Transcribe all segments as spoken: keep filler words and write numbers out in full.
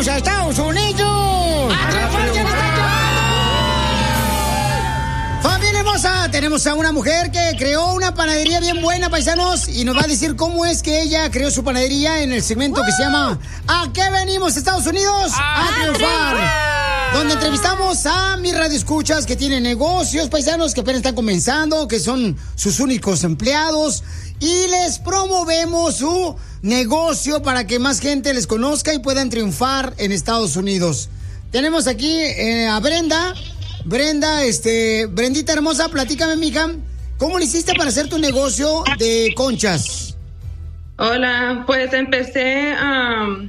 vamos a Estados Unidos! ¡A triunfar, ya nos está llevando! ¡Familia hermosa! Tenemos a una mujer que creó una panadería bien buena, paisanos, y nos va a decir cómo es que ella creó su panadería en el segmento que se llama ¿A qué venimos, Estados Unidos? ¡A, a triunfar! triunfar! Donde entrevistamos a mis radioescuchas que tienen negocios, paisanos, que apenas están comenzando, que son sus únicos empleados, y les promovemos su negocio para que más gente les conozca y puedan triunfar en Estados Unidos. Tenemos aquí eh, a Brenda. Brenda, este, Brendita hermosa, platícame, mija, ¿cómo le hiciste para hacer tu negocio de conchas? Hola, pues empecé, um,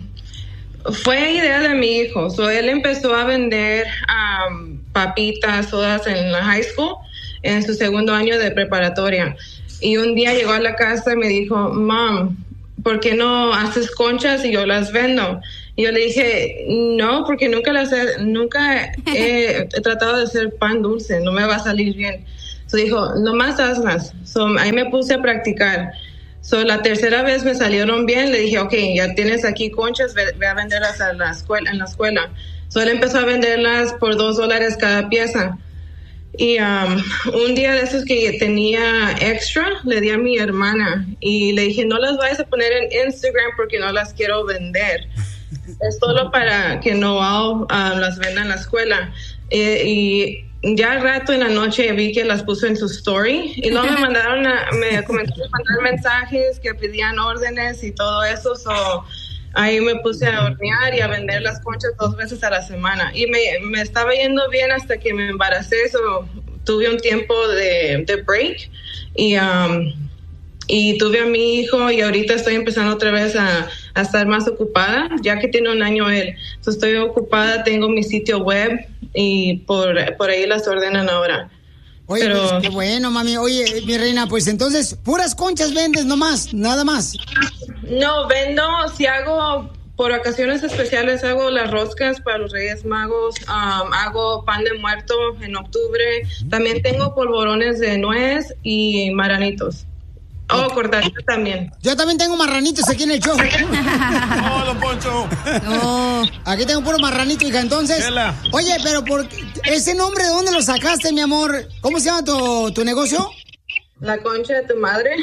fue idea de mi hijo. So, él empezó a vender um, papitas, sodas en la high school, en su segundo año de preparatoria. Y un día llegó a la casa y me dijo, Mom, ¿por qué no haces conchas y yo las vendo? Y yo le dije, no, porque nunca las he, nunca he, he tratado de hacer pan dulce, no me va a salir bien. So dijo, nomás hazlas. So ahí me puse a practicar. So la tercera vez me salieron bien, le dije, ok, ya tienes aquí conchas, ve, ve a venderlas a la escuela, en la escuela. So él empezó a venderlas por dos dólares cada pieza. Y um, un día de esos que tenía extra, le di a mi hermana y le dije, no las vayas a poner en Instagram porque no las quiero vender. Es solo para que Noel uh, las venda en la escuela. Eh, y ya al rato en la noche vi que las puso en su story y luego me mandaron, a, me comenzaron a mandar mensajes que pedían órdenes y todo eso. So, ahí me puse a hornear y a vender las conchas dos veces a la semana. Y me, me estaba yendo bien hasta que me embaracé. So, tuve un tiempo de, de break y, um, y tuve a mi hijo y ahorita estoy empezando otra vez a, a estar más ocupada, ya que tiene un año él. So, estoy ocupada, tengo mi sitio web y por, por ahí las ordenan ahora. Oye, pero pues, qué bueno, mami. Oye, mi reina, pues entonces, puras conchas vendes nomás, nada más. No, vendo, si hago, por ocasiones especiales, hago las roscas para los Reyes Magos, um, hago pan de muerto en octubre, también tengo polvorones de nuez y marranitos. Oh, cortaditos también. Yo también tengo marranitos aquí en el show. ¡Oh, don Poncho! No, aquí tengo puro marranito, hija, entonces. Chela. Oye, pero por ese nombre, ¿de dónde lo sacaste, mi amor? ¿Cómo se llama tu, tu negocio? La concha de tu madre.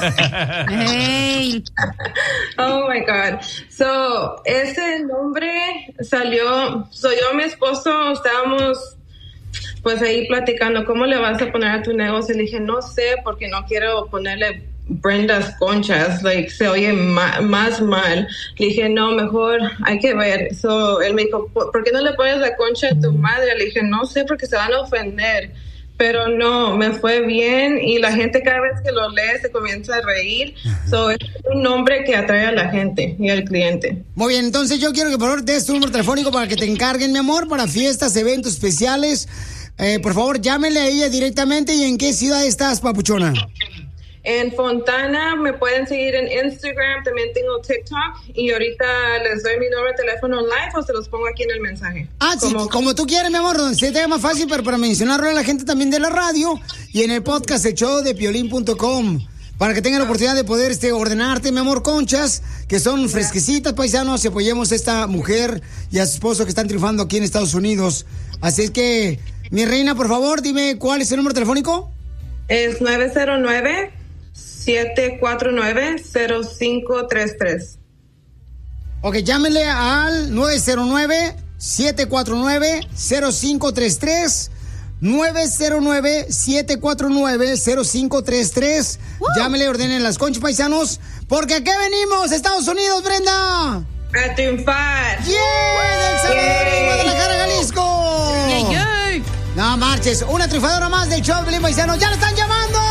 Hey. Oh my God. So, ese nombre salió, soy yo, mi esposo, estábamos pues ahí platicando, ¿cómo le vas a poner a tu negocio? Le dije, no sé, porque no quiero ponerle Brenda's Conchas, like, se oye ma- más mal. Le dije, no, mejor hay que ver. So, él me dijo, ¿por qué no le pones la concha a tu madre? Le dije, no sé, porque se van a ofender. Pero no, me fue bien y la gente cada vez que lo lee se comienza a reír. So, es un nombre que atrae a la gente y al cliente. Muy bien, entonces yo quiero que por favor des tu número telefónico para que te encarguen, mi amor, para fiestas, eventos especiales. Eh, por favor, llámenle a ella directamente. ¿Y en qué ciudad estás, papuchona? En Fontana, me pueden seguir en Instagram, también tengo TikTok y ahorita les doy mi número de teléfono live o se los pongo aquí en el mensaje. Ah, como, sí, como tú quieres, mi amor, donde se te haga más fácil, pero para mencionarlo a la gente también de la radio y en el podcast, el show de piolín punto com, para que tengan la oportunidad de poder este, ordenarte, mi amor, conchas, que son fresquecitas, paisanos, y apoyemos a esta mujer y a su esposo que están triunfando aquí en Estados Unidos. Así es que, mi reina, por favor, dime cuál es el número telefónico. Es nueve cero nueve, siete cuatro nueve, cero cinco tres tres. Ok, llámenle al nueve cero nueve, siete cuatro nueve, cero cinco tres tres. nueve cero nueve, siete cuatro nueve, cero cinco tres tres. Uh. Llámenle, ordenen las conchas, paisanos. Porque aquí venimos, Estados Unidos, Brenda. A triunfar. ¡Yeah! ¡Del Salvador y Guadalajara, Jalisco! ¡Yeah, yeah! No marches, una triunfadora más del show, Pelín Paisano. ¡Ya lo están llamando!